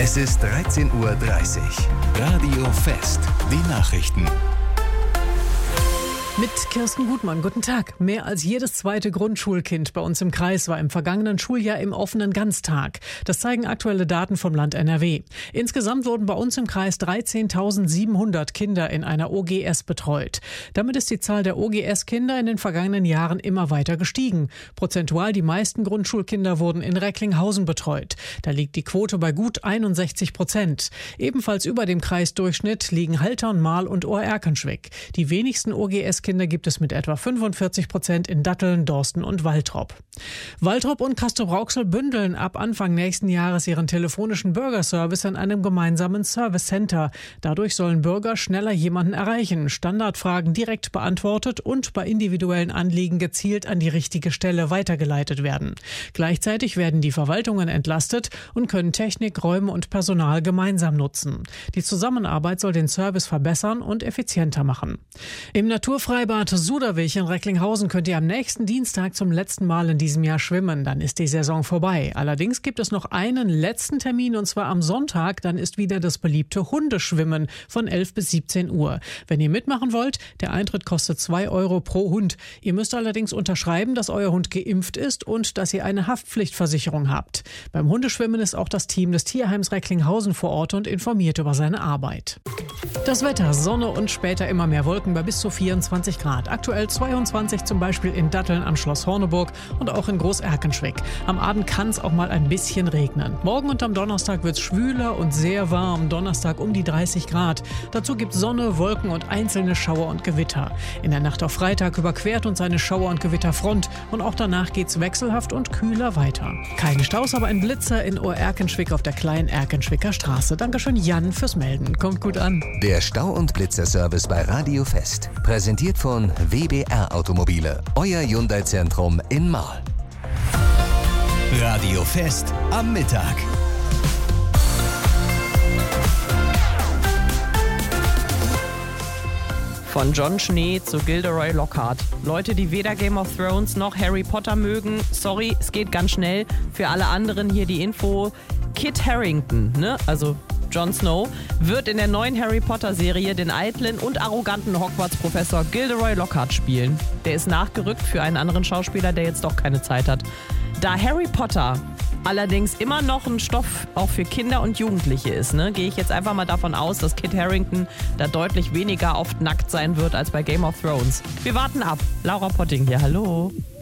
Es ist 13:30 Uhr. Radio Fest. Die Nachrichten. Mit Kirsten Gutmann, guten Tag. Mehr als jedes zweite Grundschulkind bei uns im Kreis war im vergangenen Schuljahr im offenen Ganztag. Das zeigen aktuelle Daten vom Land NRW. Insgesamt wurden bei uns im Kreis 13.700 Kinder in einer OGS betreut. Damit ist die Zahl der OGS-Kinder in den vergangenen Jahren immer weiter gestiegen. Prozentual die meisten Grundschulkinder wurden in Recklinghausen betreut. Da liegt die Quote bei gut 61%. Ebenfalls über dem Kreisdurchschnitt liegen Haltern, Marl und Ohr-Erkenschwick. Die wenigsten OGS-Kinder gibt es mit etwa 45% in Datteln, Dorsten und Waltrop. Waltrop und Castrop-Rauxel bündeln ab Anfang nächsten Jahres ihren telefonischen Bürgerservice an einem gemeinsamen Service Center. Dadurch sollen Bürger schneller jemanden erreichen, Standardfragen direkt beantwortet und bei individuellen Anliegen gezielt an die richtige Stelle weitergeleitet werden. Gleichzeitig werden die Verwaltungen entlastet und können Technik, Räume und Personal gemeinsam nutzen. Die Zusammenarbeit soll den Service verbessern und effizienter machen. Im Naturfreibad Suderwich in Recklinghausen könnt ihr am nächsten Dienstag zum letzten Mal in diesem Jahr schwimmen. Dann ist die Saison vorbei. Allerdings gibt es noch einen letzten Termin, und zwar am Sonntag. Dann ist wieder das beliebte Hundeschwimmen von 11 bis 17 Uhr. Wenn ihr mitmachen wollt, der Eintritt kostet 2 Euro pro Hund. Ihr müsst allerdings unterschreiben, dass euer Hund geimpft ist und dass ihr eine Haftpflichtversicherung habt. Beim Hundeschwimmen ist auch das Team des Tierheims Recklinghausen vor Ort und informiert über seine Arbeit. Das Wetter, Sonne und später immer mehr Wolken bei bis zu 24 Grad. Aktuell 22 zum Beispiel in Datteln am Schloss Horneburg und auch in Groß-Erkenschwick. Am Abend kann es auch mal ein bisschen regnen. Morgen und am Donnerstag wird es schwüler und sehr warm. Donnerstag um die 30 Grad. Dazu gibt es Sonne, Wolken und einzelne Schauer und Gewitter. In der Nacht auf Freitag überquert uns eine Schauer- und Gewitterfront und auch danach geht es wechselhaft und kühler weiter. Keine Staus, aber ein Blitzer in Ohr-Erkenschwick auf der kleinen Erkenschwicker Straße. Dankeschön Jan fürs Melden. Kommt gut an. Der Stau- und Blitzerservice bei Radio Fest. Präsentiert von WBR Automobile. Euer Hyundai-Zentrum in Marl. Radio Fest am Mittag. Von Jon Schnee zu Gilderoy Lockhart. Leute, die weder Game of Thrones noch Harry Potter mögen, sorry, es geht ganz schnell. Für alle anderen hier die Info. Kit Harington, also Jon Snow, wird in der neuen Harry Potter Serie den eitlen und arroganten Hogwarts-Professor Gilderoy Lockhart spielen. Der ist nachgerückt für einen anderen Schauspieler, der jetzt doch keine Zeit hat. Da Harry Potter allerdings immer noch ein Stoff auch für Kinder und Jugendliche ist, gehe ich jetzt einfach mal davon aus, dass Kit Harington da deutlich weniger oft nackt sein wird als bei Game of Thrones. Wir warten ab. Laura Potting hier, hallo.